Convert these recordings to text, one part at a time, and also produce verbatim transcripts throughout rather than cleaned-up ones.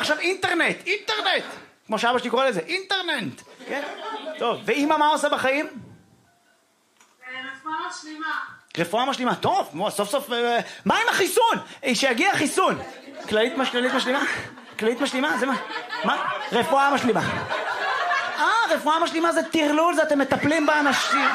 עכשיו אינטרנט, אינטרנט! כמו שאבא שלי קורא לזה, אינטרנט! כן? טוב, ואמא מה עושה בחיים? רפואה משלימה. רפואה משלימה, טוב, סוף סוף, מה עם החיסון? שיגיע חיסון. כללית משלימה? כללית משלימה? זה מה? מה? רפואה משלימה. אה, רפואה משלימה זה טרלול, זה אתם מטפלים באנשים.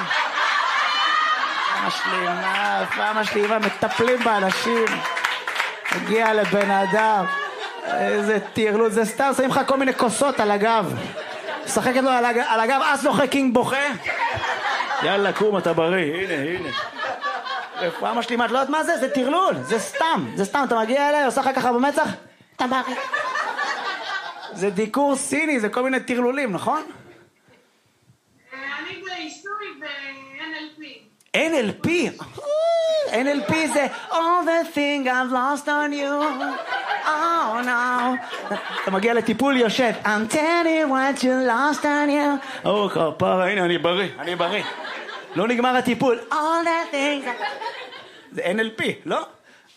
משלימה, רפואה משלימה, מטפלים באנשים. הגיע לבן אדם. איזה טרלול, זה סתם, שמים לך כל מיני כוסות על הגב. שחקת לו על הגב, אז נוחק קינג בוכה. יאללה, קום, אתה בריא, הנה, הנה. רפואה משלימה, את לא יודעת מה זה? זה טרלול, זה סתם, זה סתם, אתה מגיע אליי, עושה לך ככה במצח, אתה בריא. זה דיקור סיני, זה כל מיני טרלולים, נכון? אני בעיסוי ב-אן אל פי. אן אל פי? אן אל פי זה All the thing I've lost on you Oh no אתה מגיע לטיפול יושב I'm telling what you lost on you או כפרה, הנה אני בריא, אני בריא לא נגמר הטיפול All the things זה אן אל פי, לא?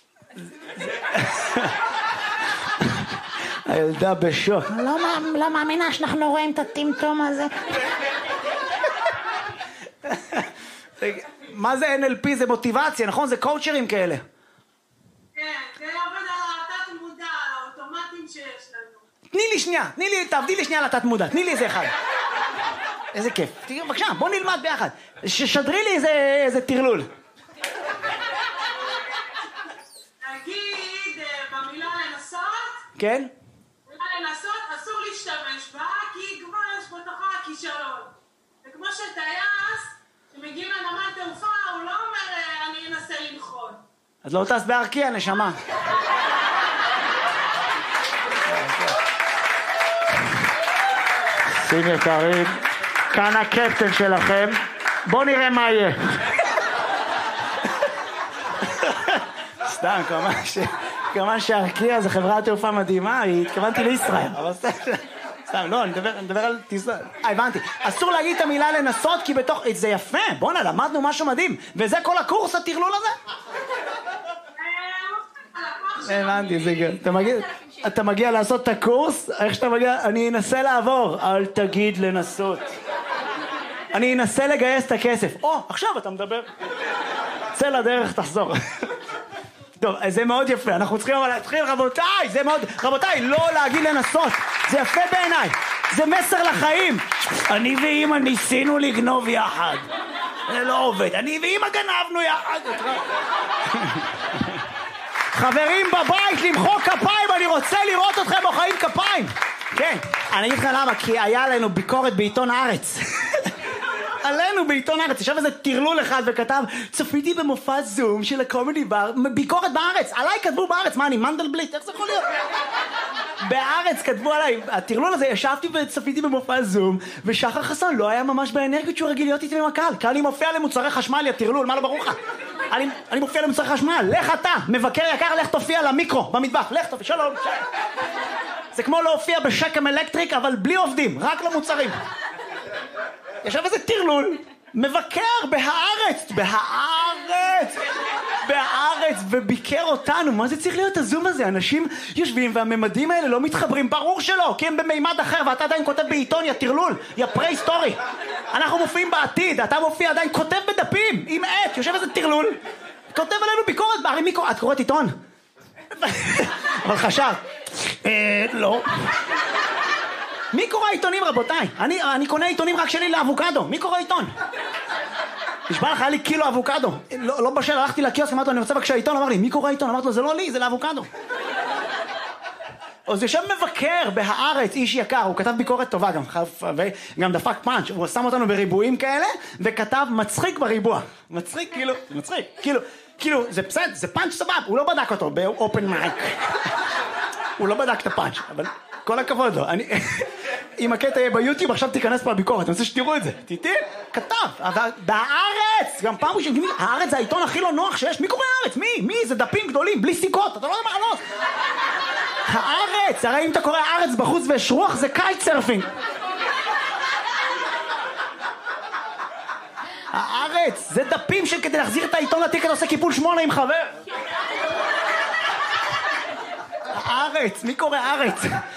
הילדה בשוק לא מאמינה שאנחנו רואים את הטמטום הזה. מה זה אן אל פי? זה מוטיבציה, נכון? זה קואוצ'רים כאלה. כן, זה עובד על התת מודע, על האוטומטים שיש לנו. תני לי שנייה, תני לי, תעבדי לי שנייה על התת מודע, תני לי איזה אחד. איזה כיף. תראי, בבקשה, בוא נלמד ביחד. ששדרי לי איזה, איזה טרלול. נגיד, במילה לנסות. כן? במילה לנסות, אסור להשתמש בה, כי כבר יש בתוכה כישלון. וכמו שטייס, שמגיעים לנמל תעופה, הוא לא אומר, אני אנסה לנחות. אז לא טס בארקיע, נשמה. שים יקרים, כאן הקפטן שלכם. בואו נראה מה יהיה. סתם, כמובן ש... כמובן שארקיע זה חברת תעופה מדהימה, התכוונתי לישראל. אבל סתם, לא, אני מדבר על טיסה. אה, הבנתי. אסור להגיד את המילה לנסות, כי בתוך... זה יפה, בוא'נה, למדנו משהו מדהים. וזה כל הקורס, הטרלול הזה? הבנתי, זה גדול. אתה מגיע... אתה מגיע לעשות את הקורס, איך שאתה מגיע... אני אנסה לעבור. אל תגיד לנסות. אני אנסה לגייס את הכסף. או, עכשיו אתה מדבר. צא לדרך, תחזור. טוב, זה מאוד יפה, אנחנו צריכים אבל להתחיל, רבותיי, זה מאוד, רבותיי, לא להגיד לנסות, זה יפה בעיניי, זה מסר לחיים. אני ואמא ניסינו לגנוב יחד, זה לא עובד, אני ואמא גנבנו יחד. חברים בבית, למחוא כפיים, אני רוצה לראות אתכם מוחאים כפיים. כן, אני אגיד לך למה, כי היה לנו ביקורת בעיתון הארץ. עלינו בעיתון הארץ, ישב איזה טרלול אחד וכתב, צפיתי במופע זום של הקומדי בר, ביקורת בארץ, עליי כתבו בארץ, מה אני מנדלבליט, איך זה יכול להיות? בארץ כתבו עליי, הטרלול הזה, ישבתי וצפיתי במופע זום, ושחר חסון לא היה ממש באנרגיות שהוא רגיל להיות איתי עם הקהל, כי אני מופיע למוצרי חשמל, יא טרלול, מה לא ברור לך? אני, אני מופיע למוצרי חשמל, לך אתה, מבקר יקר, לך תופיע למיקרו, במטבח, לך תופיע, שלום, שלום. זה כמו להופיע בשקם אלקטריק, אבל בלי עובדים, רק למוצרים. ישב איזה טרלול, מבקר בהארץ, בהארץ, בהארץ, וביקר אותנו. מה זה צריך להיות הזום הזה? אנשים יושבים והממדים האלה לא מתחברים, ברור שלא, כי הם במימד אחר, ואתה עדיין כותב בעיתון, יא טרלול, יא פרה-היסטורי. אנחנו מופיעים בעתיד, אתה מופיע עדיין, כותב בדפים, עם עט, יושב איזה טרלול, כותב עלינו ביקורת, הרי מי קורא? את קוראת עיתון? אבל חשב, אה, לא. מי קורא עיתונים, רבותיי? אני, אני קונה עיתונים רק שלי לאבוקדו. מי קורא עיתון? נשבע לך, היה לי קילו אבוקדו. לא, לא בשל, הלכתי לקיוסק, אמרתי לו, אני רוצה בבקשה עיתון, אמר לי, מי קורא עיתון? אמרתי לו, זה לא לי, זה לאבוקדו. אז יושב מבקר בהארץ, איש יקר, הוא כתב ביקורת טובה גם, וגם דפק פאנץ', הוא שם אותנו בריבועים כאלה, וכתב מצחיק בריבוע. מצחיק, כאילו, מצחיק, כאילו, כאילו, זה בסדר, זה פאנץ' סבב, הוא לא בדק אותו באופן מייק. הוא לא בדק את הפאנץ', אבל כל הכבוד לו. אני... אם הקטע יהיה ביוטיוב, עכשיו תיכנס פה לביקורת, אני רוצה שתראו את זה. תיתי, כתב, אבל בהארץ, גם פעם ראשונה, הארץ זה העיתון הכי לא נוח שיש, מי קורא הארץ? מי? מי? זה דפים גדולים, בלי סיכות, אתה לא יודע מה חלוס. הארץ, הרי אם אתה קורא הארץ בחוץ ויש רוח, זה קייט סרפינג. הארץ, זה דפים של כדי להחזיר את העיתון לטיקט, עושה קיפול שמונה עם חבר. הארץ, מי קורא הארץ?